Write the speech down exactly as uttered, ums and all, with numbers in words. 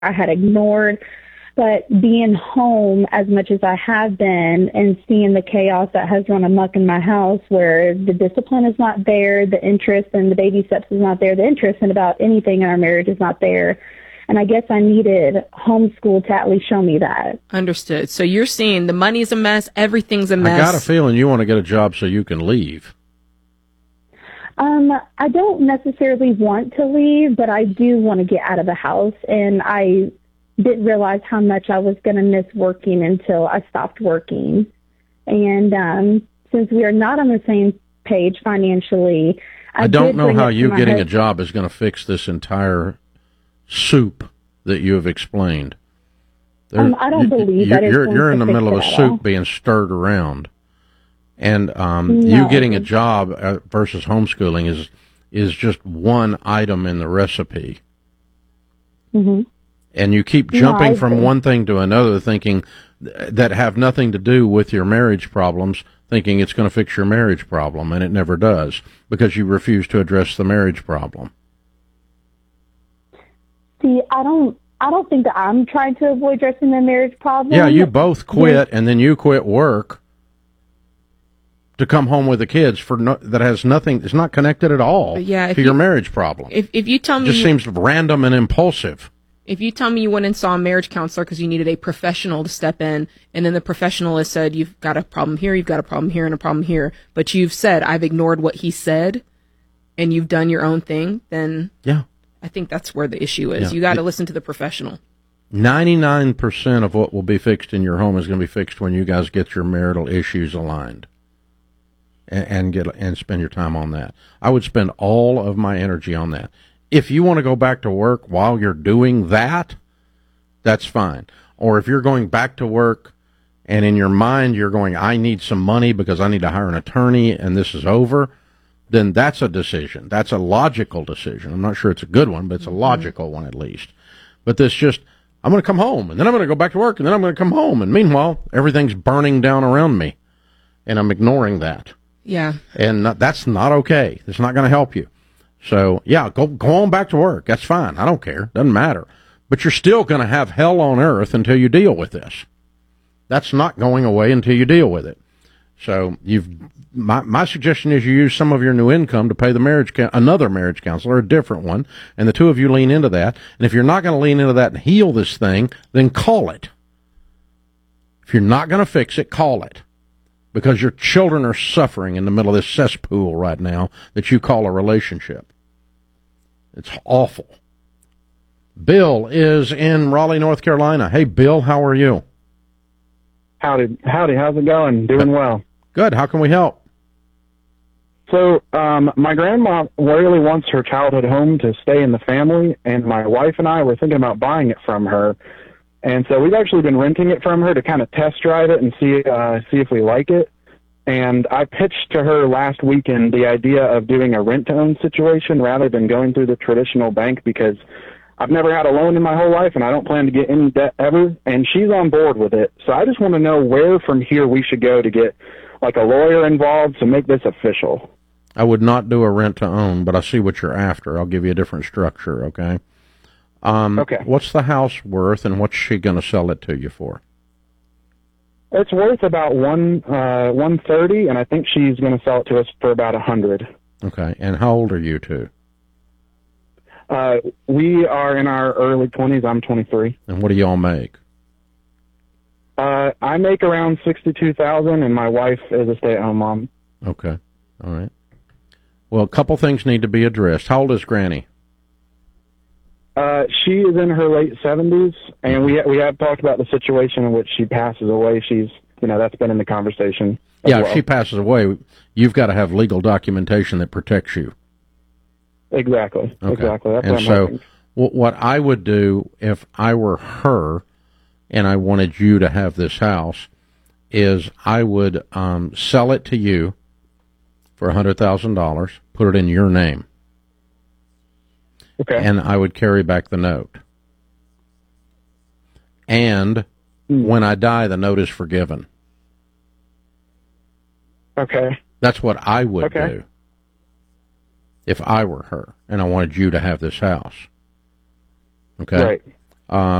I had ignored. But being home as much as I have been and seeing the chaos that has run amok in my house where the discipline is not there, the interest in the baby steps is not there, the interest in about anything in our marriage is not there. And I guess I needed homeschool to at least show me that. Understood. So you're seeing the money's a mess, everything's a mess. I got a feeling you want to get a job so you can leave. Um, I don't necessarily want to leave, but I do want to get out of the house. And I didn't realize how much I was going to miss working until I stopped working. And um, since we are not on the same page financially, I, I don't know how you getting husband. a job is going to fix this entire soup that you have explained. There, um, I don't you, believe you, that it's you're going you're to in the fix middle of a it at soup all. being stirred around, and um, No. you getting a job uh, versus homeschooling is is just one item in the recipe. Mm-hmm. And you keep No, jumping I from agree. one thing to another, thinking th- that have nothing to do with your marriage problems, thinking it's going to fix your marriage problem, and it never does, because you refuse to address the marriage problem. See, I don't, I don't think that I'm trying to avoid addressing the marriage problem. Yeah, you both quit, There's- and then you quit work to come home with the kids for no, that has nothing, it's not connected at all Yeah, if to your you- marriage problem. If if you tell It me just you- seems random and impulsive. If you tell me you went and saw a marriage counselor because you needed a professional to step in, and then the professional has said, you've got a problem here, you've got a problem here, and a problem here, but you've said, I've ignored what he said, and you've done your own thing, then Yeah. I think that's where the issue is. Yeah. You got to It- listen to the professional. ninety-nine percent of what will be fixed in your home is going to be fixed when you guys get your marital issues aligned and, and get and spend your time on that. I would spend all of my energy on that. If you want to go back to work while you're doing that, that's fine. Or if you're going back to work and in your mind you're going, I need some money because I need to hire an attorney and this is over, then that's a decision. That's a logical decision. I'm not sure it's a good one, but it's a logical one at least. But this just, I'm going to come home and then I'm going to go back to work and then I'm going to come home. And meanwhile, everything's burning down around me and I'm ignoring that. Yeah. And not, that's not okay. It's not going to help you. So, yeah, go go on back to work. That's fine. I don't care. Doesn't matter. But you're still going to have hell on earth until you deal with this. That's not going away until you deal with it. So, you've my my suggestion is you use some of your new income to pay the marriage another marriage counselor, a different one, and the two of you lean into that. And if you're not going to lean into that and heal this thing, then call it. If you're not going to fix it, call it. Because your children are suffering in the middle of this cesspool right now that you call a relationship. It's awful. Bill is in Raleigh, North Carolina. Hey, Bill, how are you? Howdy, howdy, how's it going? Doing well. Good. How can we help? So, um, my grandma really wants her childhood home to stay in the family, and my wife and I were thinking about buying it from her. And so we've actually been renting it from her to kind of test drive it and see uh, see if we like it. And I pitched to her last weekend the idea of doing a rent-to-own situation rather than going through the traditional bank, because I've never had a loan in my whole life, and I don't plan to get any debt ever, and she's on board with it. So I just want to know where from here we should go to get, like, a lawyer involved to make this official. I would not do a rent-to-own, but I see what you're after. I'll give you a different structure, okay? Um, Okay. What's the house worth, and what's she going to sell it to you for? It's worth about one uh, one thirty, and I think she's going to sell it to us for about a hundred. Okay. And how old are you two? Uh, we are in our early twenties. I'm twenty-three. And what do y'all make? Uh, I make around sixty-two thousand, and my wife is a stay-at-home mom. Okay. All right. Well, a couple things need to be addressed. How old is Granny? Uh, she is in her late seventies, and we we have talked about the situation in which she passes away. She's, you know, that's been in the conversation. as Yeah, well. if she passes away, you've got to have legal documentation that protects you. Exactly. Okay. Exactly. That's and what I'm so hoping. wh- what I would do if I were her and I wanted you to have this house is I would um, sell it to you for one hundred thousand dollars, put it in your name, Okay. and I would carry back the note. And Hmm. when I die, the note is forgiven. Okay. That's what I would Okay. do if I were her and I wanted you to have this house. Okay? Right. Uh,